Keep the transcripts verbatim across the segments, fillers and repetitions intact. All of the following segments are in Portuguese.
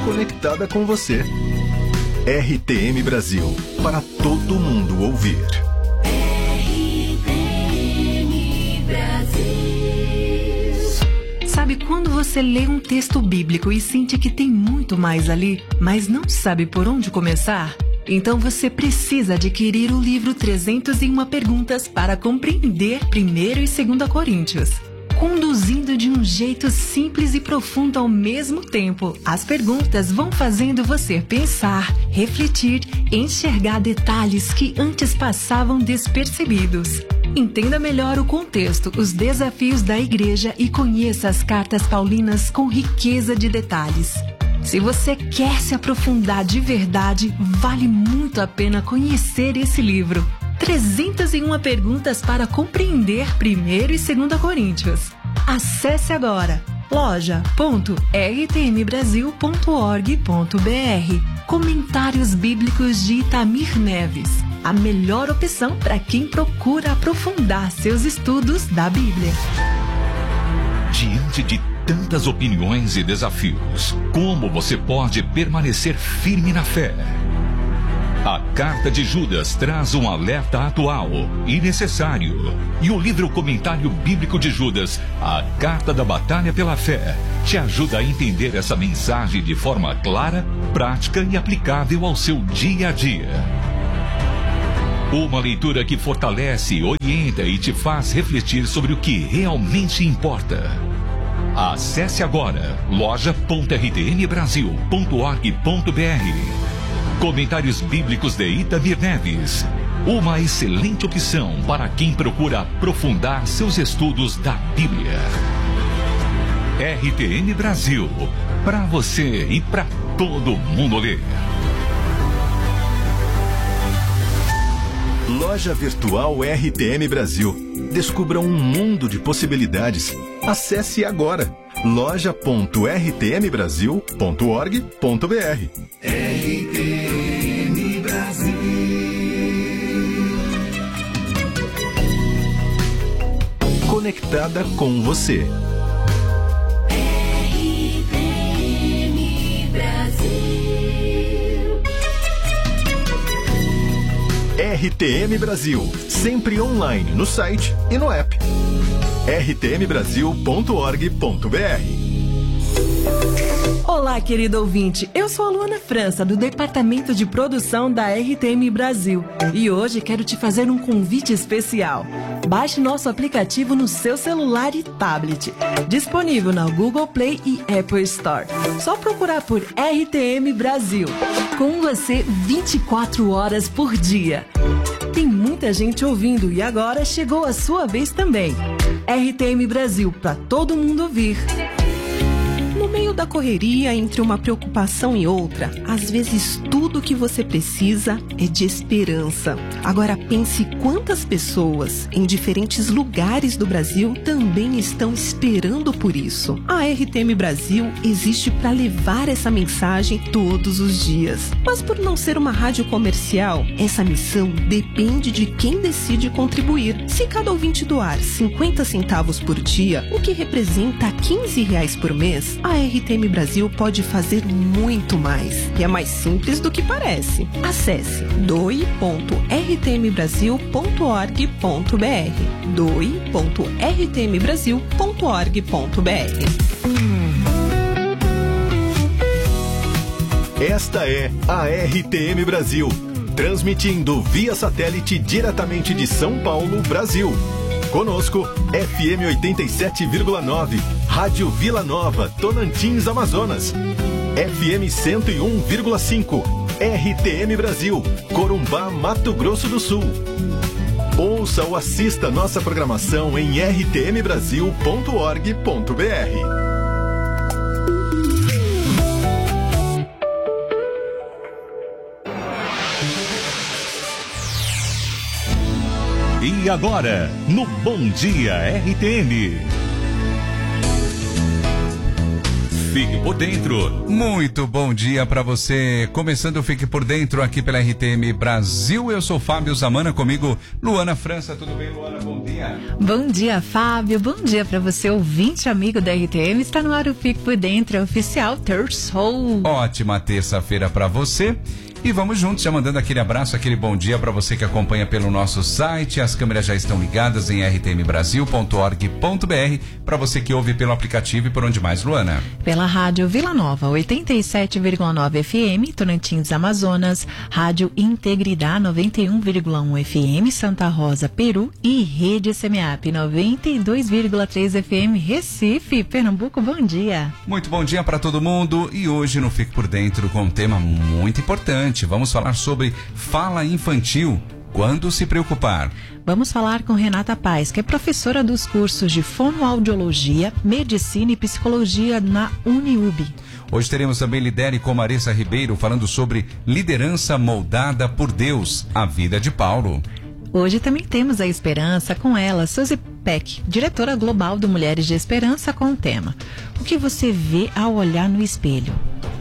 conectada com você. R T M Brasil, para todo mundo ouvir. R T M Brasil. Sabe quando você lê um texto bíblico e sente que tem muito mais ali, mas não sabe por onde começar? Então você precisa adquirir o livro trezentas e uma Perguntas para compreender primeiro e segunda Coríntios. Conduzindo de um jeito simples e profundo ao mesmo tempo, as perguntas vão fazendo você pensar, refletir, enxergar detalhes que antes passavam despercebidos. Entenda melhor o contexto, os desafios da igreja e conheça as cartas paulinas com riqueza de detalhes. Se você quer se aprofundar de verdade, vale muito a pena conhecer esse livro. trezentas e uma Perguntas para compreender primeiro e segunda Coríntios. Acesse agora loja ponto r t m brasil ponto org ponto b r. Comentários Bíblicos de Itamir Neves. A melhor opção para quem procura aprofundar seus estudos da Bíblia. Diante de tantas opiniões e desafios, como você pode permanecer firme na fé? A Carta de Judas traz um alerta atual e necessário. E o livro Comentário Bíblico de Judas, a Carta da Batalha pela Fé, te ajuda a entender essa mensagem de forma clara, prática e aplicável ao seu dia a dia. Uma leitura que fortalece, orienta e te faz refletir sobre o que realmente importa. Acesse agora loja ponto r t m brasil ponto org ponto b r. Comentários Bíblicos de Itamir Neves. Uma excelente opção para quem procura aprofundar seus estudos da Bíblia. R T M Brasil. Para você e para todo mundo ler. Loja Virtual R T M Brasil. Descubra um mundo de possibilidades. Acesse agora loja ponto r t m brasil ponto org ponto b r. R T M Brasil. Conectada com você. R T M Brasil. R T M Brasil, sempre online no site e no app. r t m brasil ponto org ponto b r. Olá, querido ouvinte. Eu sou a Luana França, do Departamento de Produção da R T M Brasil. E hoje quero te fazer um convite especial. Baixe nosso aplicativo no seu celular e tablet. Disponível na Google Play e Apple Store. Só procurar por R T M Brasil. Com você vinte e quatro horas por dia. Tem muita gente ouvindo e agora chegou a sua vez também. R T M Brasil, para todo mundo ouvir. No meio da correria, entre uma preocupação e outra, às vezes tudo o que você precisa é de esperança. Agora pense quantas pessoas em diferentes lugares do Brasil também estão esperando por isso. A R T M Brasil existe para levar essa mensagem todos os dias. Mas por não ser uma rádio comercial, essa missão depende de quem decide contribuir. Se cada ouvinte doar cinquenta centavos por dia, o que representa quinze reais por mês, a R T M Brasil pode fazer muito mais. E é mais simples do que parece. Acesse doe ponto r t m brasil ponto org ponto b r. doe ponto r t m brasil ponto org ponto b r. Esta é a R T M Brasil, transmitindo via satélite diretamente de São Paulo, Brasil. Conosco, F M oitenta e sete vírgula nove, Rádio Vila Nova, Tocantins, Amazonas. F M cento e um vírgula cinco, R T M Brasil, Corumbá, Mato Grosso do Sul. Ouça ou assista nossa programação em r t m brasil ponto org ponto b r. E agora, no Bom Dia R T M. Fique por dentro. Muito bom dia para você. Começando o Fique por Dentro aqui pela R T M Brasil. Eu sou Fábio Zamana, comigo Luana França. Tudo bem, Luana? Bom dia. dia. Bom dia, Fábio. Bom dia para você, ouvinte amigo da R T M. Está no ar o Fique por Dentro, oficial Terçou. Ótima terça-feira para você. E vamos juntos, já mandando aquele abraço, aquele bom dia para você que acompanha pelo nosso site. As câmeras já estão ligadas em r t m brasil ponto org ponto b r. Para você que ouve pelo aplicativo e por onde mais, Luana? Pela rádio Vila Nova, oitenta e sete vírgula nove F M, Tocantins, Amazonas. Rádio Integridade, noventa e um vírgula um F M, Santa Rosa, Peru. E Rede Semiap, noventa e dois vírgula três F M, Recife, Pernambuco. Bom dia. Muito bom dia para todo mundo. E hoje no Fique por Dentro com um tema muito importante. Vamos falar sobre fala infantil, quando se preocupar. Vamos falar com Renata Paz, que é professora dos cursos de Fonoaudiologia, Medicina e Psicologia na Uniub. Hoje teremos também Lidere com Marissa Ribeiro falando sobre liderança moldada por Deus, a vida de Paulo. Hoje também temos a Esperança com ela, Suzy Peck, diretora global do Mulheres de Esperança, com o tema: o que você vê ao olhar no espelho?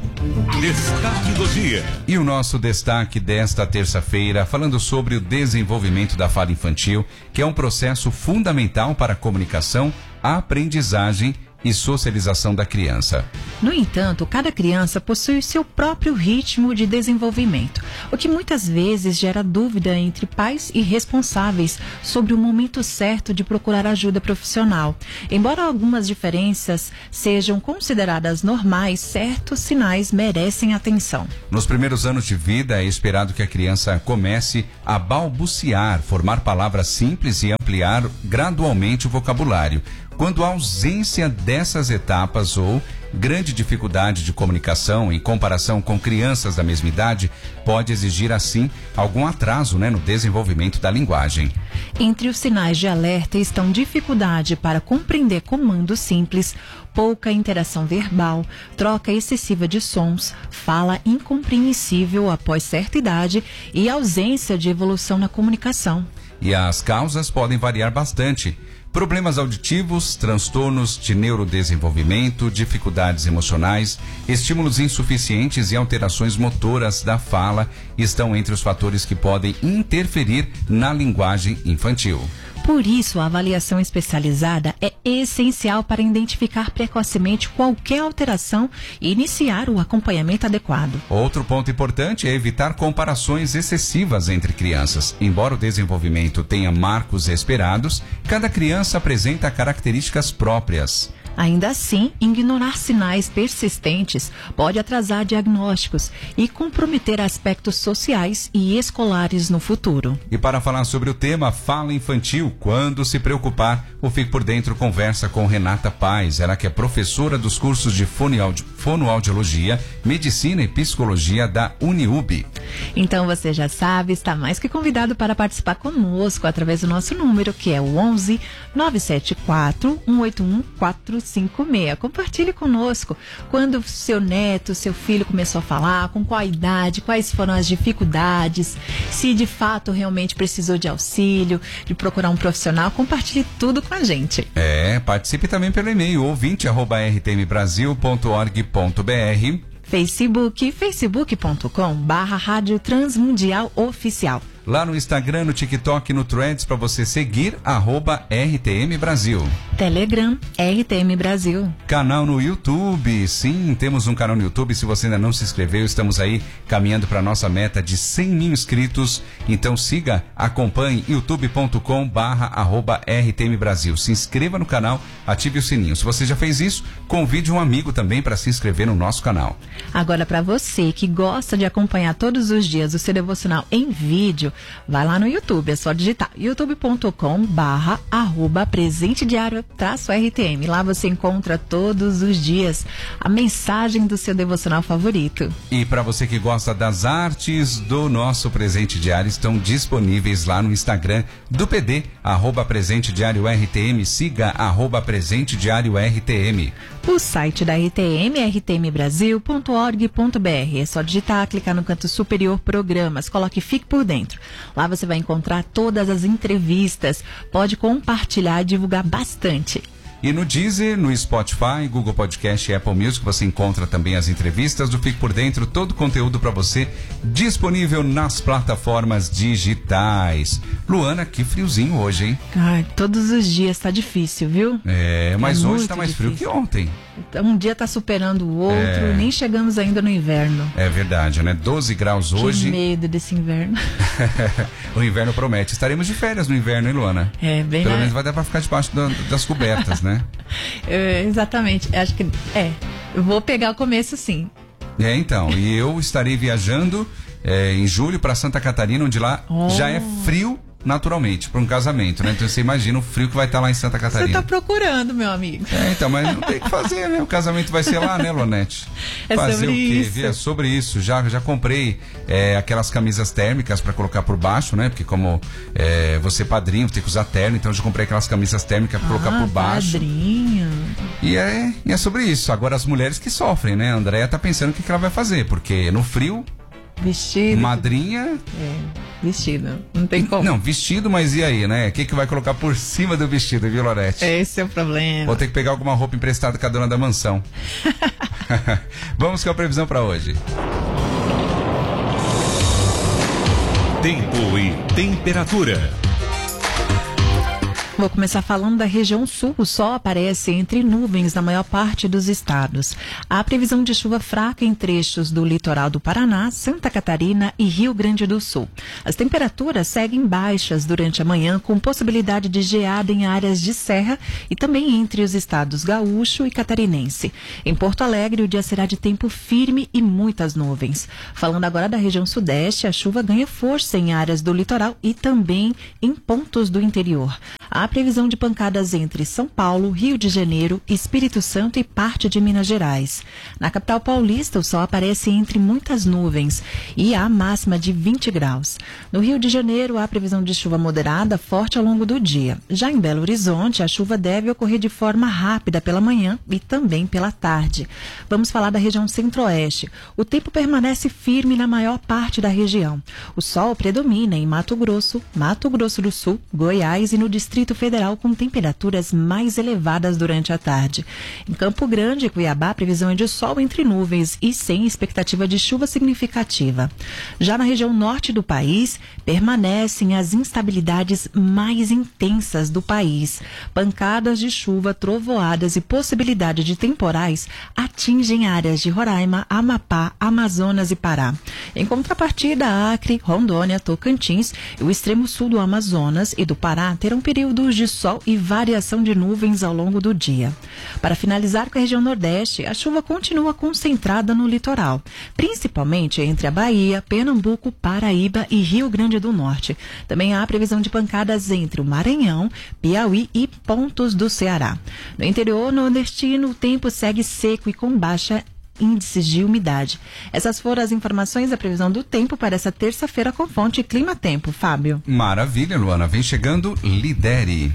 Destaque do dia. E o nosso destaque desta terça-feira, falando sobre o desenvolvimento da fala infantil, que é um processo fundamental para a comunicação, a aprendizagem e socialização da criança. No entanto, cada criança possui seu próprio ritmo de desenvolvimento, o que muitas vezes gera dúvida entre pais e responsáveis sobre o momento certo de procurar ajuda profissional. Embora algumas diferenças sejam consideradas normais, certos sinais merecem atenção. Nos primeiros anos de vida, é esperado que a criança comece a balbuciar, formar palavras simples e ampliar gradualmente o vocabulário. Quando a ausência dessas etapas ou grande dificuldade de comunicação em comparação com crianças da mesma idade, pode exigir, assim, algum atraso, né, no desenvolvimento da linguagem. Entre os sinais de alerta estão dificuldade para compreender comandos simples, pouca interação verbal, troca excessiva de sons, fala incompreensível após certa idade e ausência de evolução na comunicação. E as causas podem variar bastante. Problemas auditivos, transtornos de neurodesenvolvimento, dificuldades emocionais, estímulos insuficientes e alterações motoras da fala estão entre os fatores que podem interferir na linguagem infantil. Por isso, a avaliação especializada é essencial para identificar precocemente qualquer alteração e iniciar o acompanhamento adequado. Outro ponto importante é evitar comparações excessivas entre crianças. Embora o desenvolvimento tenha marcos esperados, cada criança apresenta características próprias. Ainda assim, ignorar sinais persistentes pode atrasar diagnósticos e comprometer aspectos sociais e escolares no futuro. E para falar sobre o tema fala infantil, quando se preocupar, o Fique por Dentro conversa com Renata Paz, ela que é professora dos cursos de fonoaudi- Fonoaudiologia, Medicina e Psicologia da Uniub. Então você já sabe, está mais que convidado para participar conosco através do nosso número, que é o onze, nove sete quatro, um oito um, quatro cinco seis. Compartilhe conosco quando seu neto, seu filho começou a falar, com qual idade, quais foram as dificuldades, se de fato realmente precisou de auxílio, de procurar um profissional. Compartilhe tudo com a gente. É, participe também pelo e-mail ouvinte arroba r t m brasil ponto org ponto b r. Facebook, facebook ponto com barra Rádio Transmundial Oficial. Lá no Instagram, no TikTok, no Threads, para você seguir, arroba R T M Brasil. Telegram, R T M Brasil. Canal no YouTube, sim, temos um canal no YouTube. Se você ainda não se inscreveu, estamos aí caminhando para a nossa meta de cem mil inscritos. Então siga, acompanhe youtube ponto com barra arroba R T M Brasil. Se inscreva no canal, ative o sininho. Se você já fez isso, convide um amigo também para se inscrever no nosso canal. Agora, para você que gosta de acompanhar todos os dias o seu devocional em vídeo, vai lá no YouTube, é só digitar youtube ponto com barra arroba presente diário traço R T M. Lá você encontra todos os dias a mensagem do seu devocional favorito. E para você que gosta das artes do nosso Presente Diário, estão disponíveis lá no Instagram do P D, arroba Presente Diário R T M, siga arroba Presente Diário R T M. O site da R T M é r t m brasil ponto org ponto b r. É só digitar, clicar no canto superior Programas, coloque Fique por Dentro. Lá você vai encontrar todas as entrevistas, pode compartilhar e divulgar bastante. E no Deezer, no Spotify, Google Podcast e Apple Music, você encontra também as entrevistas do Fique por Dentro, todo o conteúdo para você disponível nas plataformas digitais. Luana, que friozinho hoje, hein? Ai, todos os dias tá difícil, viu? É, mas É hoje muito tá mais difícil. frio que ontem. Um dia tá superando o outro, É. nem chegamos ainda no inverno. É verdade, né? doze graus hoje. Que medo desse inverno. O inverno promete. Estaremos de férias no inverno, hein, Luana? É, bem Pelo na- menos vai dar pra ficar debaixo da- das cobertas, né? É, exatamente, acho que é. Eu vou pegar o começo sim. É, então. E eu estarei viajando é, em julho para Santa Catarina, onde lá Oh. já é frio naturalmente, para um casamento, né? Então você imagina o frio que vai estar lá em Santa Você Catarina. tá procurando, meu amigo. É, então, mas não tem o que fazer, né? O casamento vai ser lá, né, Lonete? É fazer sobre o quê? isso. É sobre isso. Já, já comprei é, aquelas camisas térmicas para colocar por baixo, né? Porque como é, você é padrinho, tem que usar terno, então eu já comprei aquelas camisas térmicas para colocar Ah, por baixo. padrinho. E é, e é sobre isso. Agora as mulheres que sofrem, né? A Andréia tá pensando o que, que ela vai fazer, porque no frio, Vestido. madrinha... É, vestido. Não tem como. Não, vestido, mas e aí, né? O que, que vai colocar por cima do vestido, viu, Lorete? Esse é o problema. Vou ter que pegar alguma roupa emprestada com a dona da mansão. Vamos com a previsão para hoje. Tempo e temperatura. Vou começar falando da região sul. O sol aparece entre nuvens na maior parte dos estados. Há previsão de chuva fraca em trechos do litoral do Paraná, Santa Catarina e Rio Grande do Sul. As temperaturas seguem baixas durante a manhã, com possibilidade de geada em áreas de serra e também entre os estados gaúcho e catarinense. Em Porto Alegre, o dia será de tempo firme e muitas nuvens. Falando agora da região sudeste, a chuva ganha força em áreas do litoral e também em pontos do interior. Há previsão de pancadas entre São Paulo, Rio de Janeiro, Espírito Santo e parte de Minas Gerais. Na capital paulista, o sol aparece entre muitas nuvens e há máxima de vinte graus. No Rio de Janeiro, há previsão de chuva moderada forte ao longo do dia. Já em Belo Horizonte, a chuva deve ocorrer de forma rápida pela manhã e também pela tarde. Vamos falar da região centro-oeste. O tempo permanece firme na maior parte da região. O sol predomina em Mato Grosso, Mato Grosso do Sul, Goiás e no Distrito Federal, com temperaturas mais elevadas durante a tarde. Em Campo Grande e Cuiabá, a previsão é de sol entre nuvens e sem expectativa de chuva significativa. Já na região norte do país, permanecem as instabilidades mais intensas do país. Pancadas de chuva, trovoadas e possibilidade de temporais atingem áreas de Roraima, Amapá, Amazonas e Pará. Em contrapartida, Acre, Rondônia, Tocantins e o extremo sul do Amazonas e do Pará terão períodos de sol e variação de nuvens ao longo do dia. Para finalizar com a região nordeste, a chuva continua concentrada no litoral, principalmente entre a Bahia, Pernambuco, Paraíba e Rio Grande do Norte. Também há previsão de pancadas entre o Maranhão, Piauí e pontos do Ceará. No interior nordestino, o tempo segue seco e com baixa índices de umidade. Essas foram as informações da previsão do tempo para essa terça-feira com fonte Clima Tempo. Fábio. Maravilha, Luana. Vem chegando, lidere.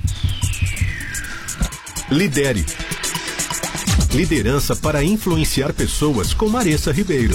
Lidere. Liderança para influenciar pessoas com Maressa Ribeiro.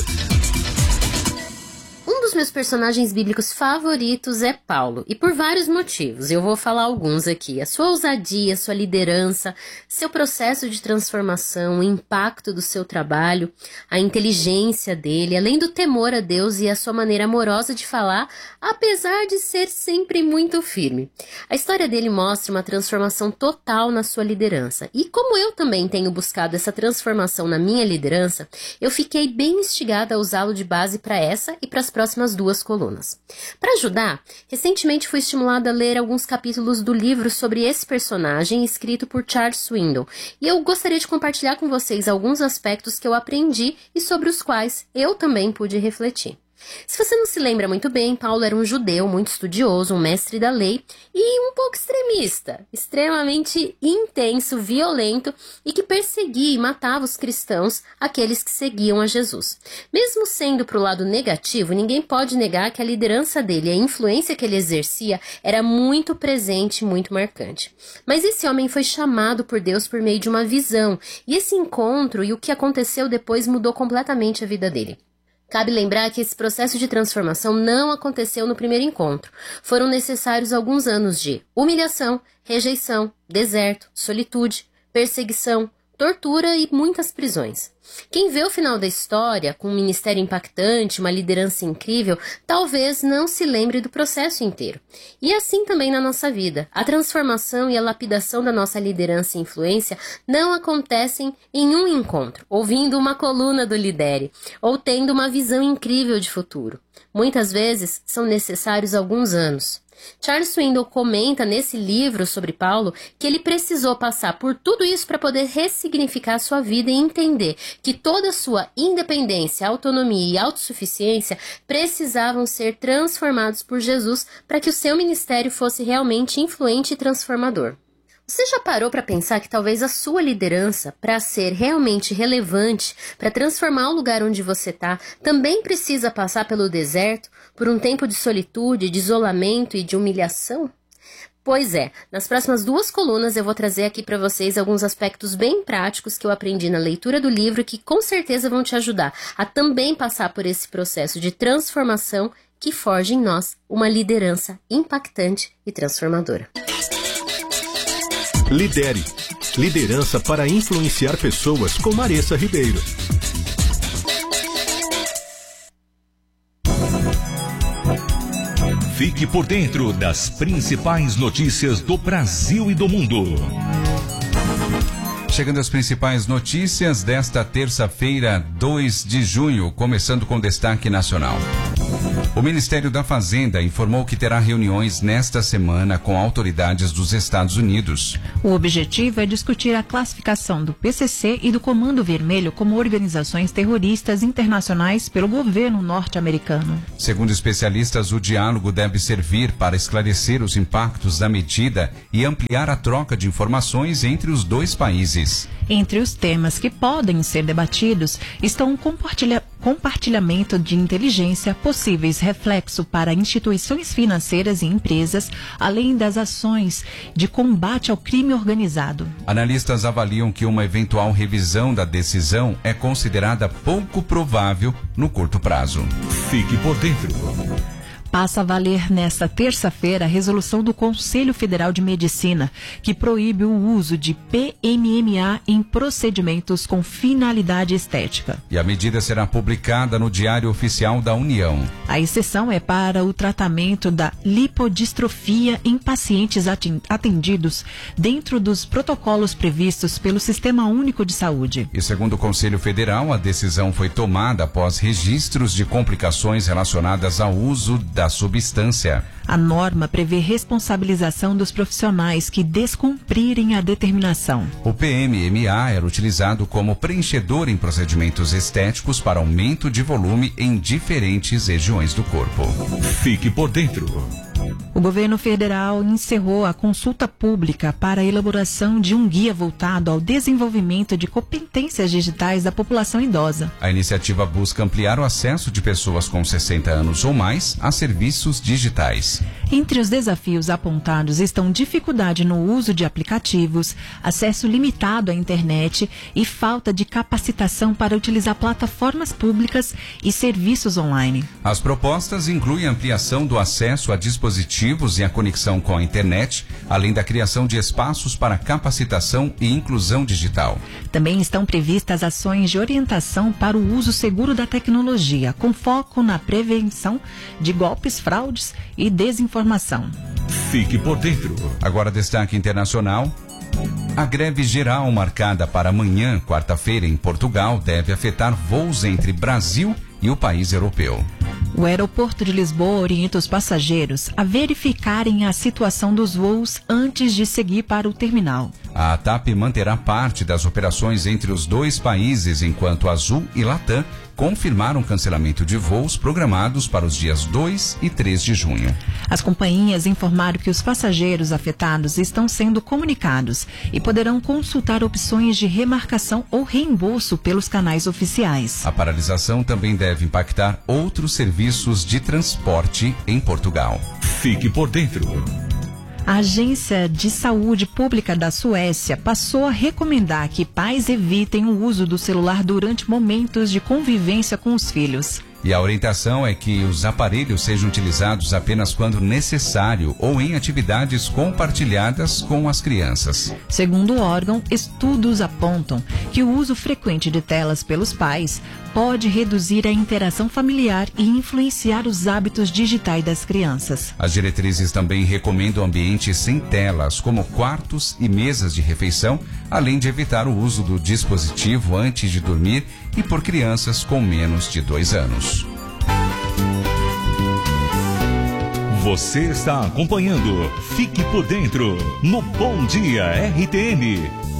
Um dos meus personagens bíblicos favoritos é Paulo, e por vários motivos. Eu vou falar alguns aqui. A sua ousadia, sua liderança, seu processo de transformação, o impacto do seu trabalho, a inteligência dele, além do temor a Deus e a sua maneira amorosa de falar, apesar de ser sempre muito firme. A história dele mostra uma transformação total na sua liderança. E como eu também tenho buscado essa transformação na minha liderança, eu fiquei bem instigada a usá-lo de base para essa e para as próximas duas colunas. Para ajudar, recentemente fui estimulada a ler alguns capítulos do livro sobre esse personagem escrito por Charles Swindoll, e eu gostaria de compartilhar com vocês alguns aspectos que eu aprendi e sobre os quais eu também pude refletir. Se você não se lembra muito bem, Paulo era um judeu muito estudioso, um mestre da lei e um pouco extremista, extremamente intenso, violento e que perseguia e matava os cristãos, aqueles que seguiam a Jesus. Mesmo sendo para o lado negativo, ninguém pode negar que a liderança dele e a influência que ele exercia era muito presente e muito marcante. Mas esse homem foi chamado por Deus por meio de uma visão, e esse encontro e o que aconteceu depois mudou completamente a vida dele. Cabe lembrar que esse processo de transformação não aconteceu no primeiro encontro. Foram necessários alguns anos de humilhação, rejeição, deserto, solitude, perseguição, tortura e muitas prisões. Quem vê o final da história, com um ministério impactante, uma liderança incrível, talvez não se lembre do processo inteiro. E assim também na nossa vida. A transformação e a lapidação da nossa liderança e influência não acontecem em um encontro, ouvindo uma coluna do Lidere, ou tendo uma visão incrível de futuro. Muitas vezes são necessários alguns anos. Charles Swindoll comenta nesse livro sobre Paulo que ele precisou passar por tudo isso para poder ressignificar sua vida e entender que toda a sua independência, autonomia e autossuficiência precisavam ser transformados por Jesus para que o seu ministério fosse realmente influente e transformador. Você já parou para pensar que talvez a sua liderança, para ser realmente relevante, para transformar o lugar onde você está, também precisa passar pelo deserto, por um tempo de solitude, de isolamento e de humilhação? Pois é, nas próximas duas colunas eu vou trazer aqui para vocês alguns aspectos bem práticos que eu aprendi na leitura do livro que com certeza vão te ajudar a também passar por esse processo de transformação que forja em nós uma liderança impactante e transformadora. Lidere. Liderança para influenciar pessoas com Maressa Ribeiro. Fique por dentro das principais notícias do Brasil e do mundo. Chegando às principais notícias desta terça-feira, dois de junho, começando com destaque nacional. O Ministério da Fazenda informou que terá reuniões nesta semana com autoridades dos Estados Unidos. O objetivo é discutir a classificação do P C C e do Comando Vermelho como organizações terroristas internacionais pelo governo norte-americano. Segundo especialistas, o diálogo deve servir para esclarecer os impactos da medida e ampliar a troca de informações entre os dois países. Entre os temas que podem ser debatidos estão o compartilha- compartilhamento de inteligência, possíveis reflexos para instituições financeiras e empresas, além das ações de combate ao crime organizado. Analistas avaliam que uma eventual revisão da decisão é considerada pouco provável no curto prazo. Fique por dentro. Passa a valer nesta terça-feira a resolução do Conselho Federal de Medicina, que proíbe o uso de P M M A em procedimentos com finalidade estética. E a medida será publicada no Diário Oficial da União. A exceção é para o tratamento da lipodistrofia em pacientes atendidos dentro dos protocolos previstos pelo Sistema Único de Saúde. E segundo o Conselho Federal, a decisão foi tomada após registros de complicações relacionadas ao uso da substância. A norma prevê responsabilização dos profissionais que descumprirem a determinação. O P M M A era utilizado como preenchedor em procedimentos estéticos para aumento de volume em diferentes regiões do corpo. Fique por dentro. O governo federal encerrou a consulta pública para a elaboração de um guia voltado ao desenvolvimento de competências digitais da população idosa. A iniciativa busca ampliar o acesso de pessoas com sessenta anos ou mais a serviços digitais. Entre os desafios apontados estão dificuldade no uso de aplicativos, acesso limitado à internet e falta de capacitação para utilizar plataformas públicas e serviços online. As propostas incluem a ampliação do acesso a dispositivos e a conexão com a internet, além da criação de espaços para capacitação e inclusão digital. Também estão previstas ações de orientação para o uso seguro da tecnologia, com foco na prevenção de golpes, fraudes e desinformação. Fique por dentro. Agora, destaque internacional. A greve geral marcada para amanhã, quarta-feira, em Portugal, deve afetar voos entre Brasil e o país europeu. O aeroporto de Lisboa orienta os passageiros a verificarem a situação dos voos antes de seguir para o terminal. A TAP manterá parte das operações entre os dois países, enquanto Azul e Latam confirmaram cancelamento de voos programados para os dias dois e três de junho. As companhias informaram que os passageiros afetados estão sendo comunicados e poderão consultar opções de remarcação ou reembolso pelos canais oficiais. A paralisação também deve impactar outros serviços de transporte em Portugal. Fique por dentro. A Agência de Saúde Pública da Suécia passou a recomendar que pais evitem o uso do celular durante momentos de convivência com os filhos. E a orientação é que os aparelhos sejam utilizados apenas quando necessário ou em atividades compartilhadas com as crianças. Segundo o órgão, estudos apontam que o uso frequente de telas pelos pais pode reduzir a interação familiar e influenciar os hábitos digitais das crianças. As diretrizes também recomendam ambientes sem telas, como quartos e mesas de refeição, além de evitar o uso do dispositivo antes de dormir e por crianças com menos de dois anos. Você está acompanhando Fique por Dentro no Bom Dia R T M.